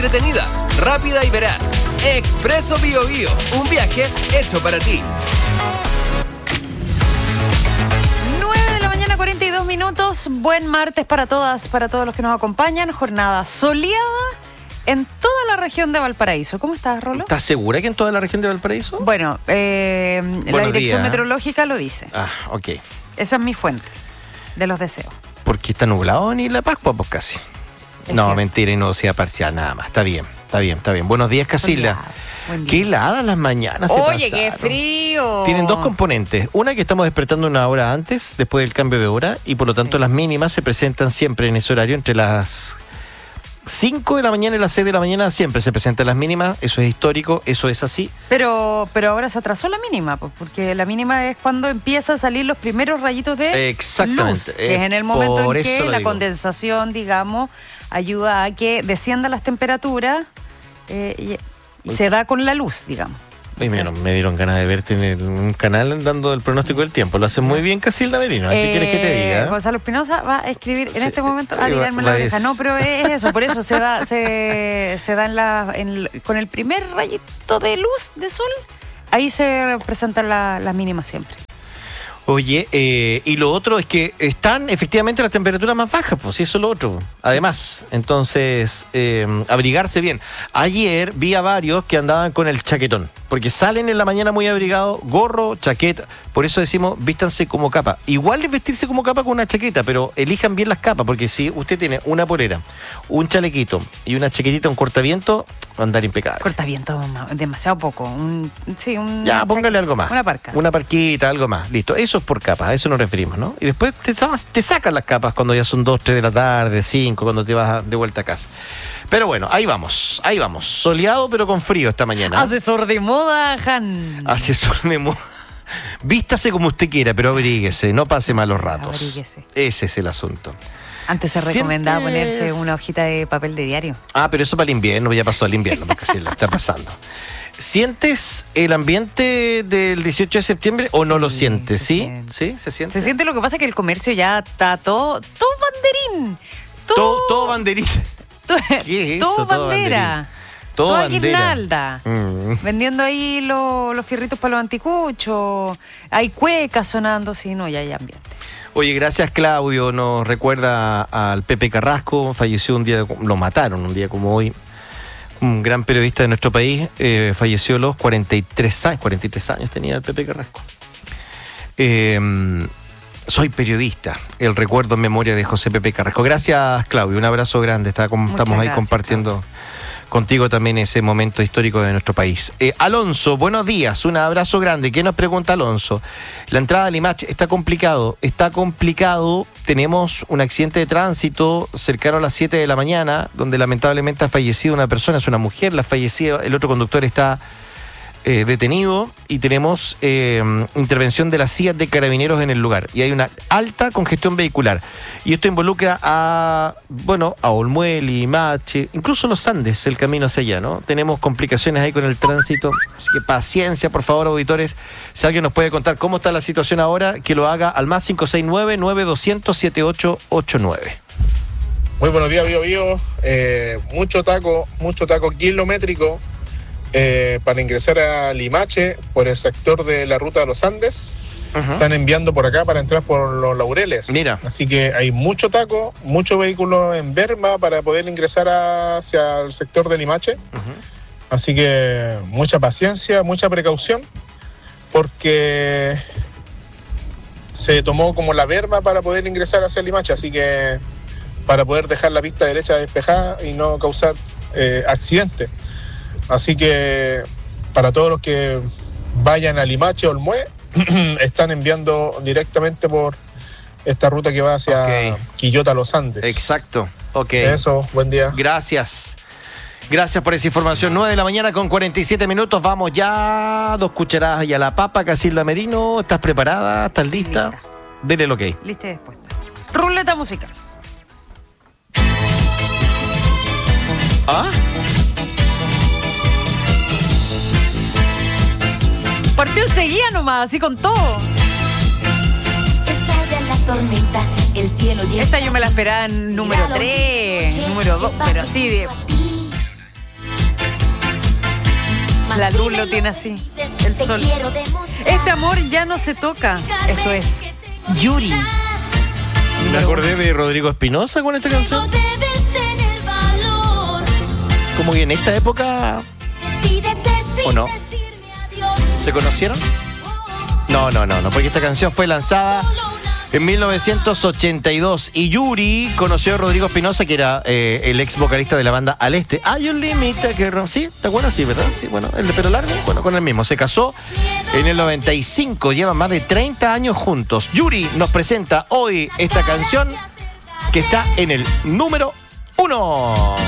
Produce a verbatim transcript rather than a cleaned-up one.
entretenida, rápida y veraz. Expreso Bio Bio, un viaje hecho para ti. nueve de la mañana, cuarenta y dos minutos. Buen martes para todas, para todos los que nos acompañan. Jornada soleada en toda la región de Valparaíso. ¿Cómo estás, Rolo? ¿Estás segura que en toda la región de Valparaíso? Bueno, eh, la dirección días. meteorológica lo dice. Ah, ok. Esa es mi fuente de los deseos. Porque está nublado en Isla Pascua, pues casi. Es no, cierto. mentira, y no sea parcial, nada más. Está bien, está bien, está bien. Buenos días, Casilda. Soleado. Buen día. Qué heladas las mañanas se Oye, qué pasaron. frío. Tienen dos componentes. Una, que estamos despertando una hora antes, después del cambio de hora, y por lo tanto Sí. las mínimas se presentan siempre en ese horario, entre las cinco de la mañana y las seis de la mañana siempre se presentan las mínimas. Eso es histórico, eso es así. Pero, pero ahora se atrasó la mínima, pues, porque la mínima es cuando empieza a salir los primeros rayitos de Exactamente. luz, que es en el momento Por en eso que lo la digo. condensación, digamos, ayuda a que desciendan las temperaturas eh, y, y se da con la luz, digamos. Oye, me dieron, me dieron ganas de verte en el- un canal dando el pronóstico del tiempo. Lo hace muy bien Casilda Merino. ¿Qué Eh, quieres que te diga? Gonzalo Espinosa va a escribir en Sí, este momento, a eh, tirarme va- la oreja. es- No, pero es eso, por eso se da, se, se da en la, en, con el primer rayito de luz de sol, ahí se presentan la- las mínimas siempre. Oye, eh, y lo otro es que están efectivamente las temperaturas más bajas, pues, y eso es lo otro. Además, entonces, eh, abrigarse bien. Ayer vi a varios que andaban con el chaquetón, porque salen en la mañana muy abrigados, gorro, chaqueta. Por eso decimos, vístanse como capa. Igual es vestirse como capa con una chaqueta, pero elijan bien las capas, porque si usted tiene una polera, un chalequito y una chaquetita, un cortaviento, va a andar impecable. Cortaviento, ma- demasiado poco. Un, sí, un Ya, póngale algo más. Una parca. Una parquita, algo más. Listo. Eso es por capas, a eso nos referimos, ¿no? Y después te, sa- te sacan las capas cuando ya son dos, tres de la tarde, cinco, cuando te vas de vuelta a casa. Pero bueno, ahí vamos, ahí vamos. Soleado pero con frío esta mañana. Asesor de moda, Han. Asesor de moda. Vístase como usted quiera, pero abríguese, no pase malos ratos. Abríguese. Ese es el asunto. Antes se ¿Sientes? recomendaba ponerse una hojita de papel de diario. Ah, pero eso para el invierno, ya pasó el invierno, porque se la está pasando. ¿Sientes el ambiente del dieciocho de septiembre o no Sí, lo sientes? se ¿Sí? siente. ¿Sí? ¿Se siente? Se siente, lo que pasa que el comercio ya está todo, todo banderín. Todo, Todo, todo banderín. todo, ¿Qué es eso, todo todo bandera. banderín? Todo Toda bandera. guirnalda. Mm. Vendiendo ahí lo- los fierritos para los anticuchos. Hay cuecas sonando, sí, no, ya hay ambiente. Oye, gracias Claudio, nos recuerda al Pepe Carrasco, falleció un día, lo mataron un día como hoy, un gran periodista de nuestro país, eh, falleció a los cuarenta y tres años, cuarenta y tres años tenía el Pepe Carrasco. Eh, soy periodista, el recuerdo en memoria de José Pepe Carrasco. Gracias Claudio, un abrazo grande, está, com- Muchas estamos ahí gracias, compartiendo contigo también ese momento histórico de nuestro país. Eh, Alonso, buenos días, un abrazo grande. ¿Qué nos pregunta Alonso? La entrada a Limache está complicado, está complicado. Tenemos un accidente de tránsito cercano a las siete de la mañana, donde lamentablemente ha fallecido una persona, es una mujer, la fallecida, el otro conductor está eh, detenido y tenemos eh, intervención de la C I A de Carabineros en el lugar. Y hay una alta congestión vehicular. Y esto involucra a, bueno, a Olmué, Limache, incluso los Andes, el camino hacia allá, ¿no? Tenemos complicaciones ahí con el tránsito. Así que paciencia, por favor, auditores. Si alguien nos puede contar cómo está la situación ahora, que lo haga al más cinco seis nueve, nueve dos cero cero, siete ocho ocho nueve. Muy buenos días, Bio Bio. Eh, mucho taco, mucho taco kilométrico eh, para ingresar a Limache por el sector de la ruta de los Andes. Uh-huh. Están enviando por acá para entrar por los Laureles. Mira. Así que hay mucho taco, mucho vehículo en Berma para poder ingresar hacia el sector de Limache. Uh-huh. Así que mucha paciencia, mucha precaución, porque se tomó como la Berma para poder ingresar hacia Limache. Así que para poder dejar la pista derecha despejada y no causar eh, accidentes. Así que para todos los que vayan a Limache o Olmué, están enviando directamente por esta ruta que va hacia Ok. Quillota, Los Andes. Exacto, ok. Eso, buen día. Gracias. Gracias por esa información. nueve de la mañana con cuarenta y siete minutos. Vamos ya. Dos cucharadas y a la papa. Casilda Merino, ¿estás preparada? ¿Estás lista? Lista. Dele el ok. Lista y dispuesta. Ruleta musical. ¿Ah? Partió seguía nomás, así con todo. Estalla la tormenta, el cielo ya Esta está yo me la esperaba en número gris. tres, número dos, pero así de... La luz lo tiene así, el sol. Este amor ya no se toca. Esto es Yuri. Me acordé de Rodrigo Espinosa con esta canción. Como que en esta época... ¿O no? ¿Se conocieron? No, no, no, no, porque esta canción fue lanzada en mil novecientos ochenta y dos y Yuri conoció a Rodrigo Espinosa, que era eh, el ex vocalista de la banda Al Este. Hay un límite que... ¿Sí? ¿Te acuerdas? Sí, ¿verdad? Sí, bueno, el de pelo largo, bueno, con el mismo. Se casó en el noventa y cinco, llevan más de treinta años juntos. Yuri nos presenta hoy esta canción que está en el número uno.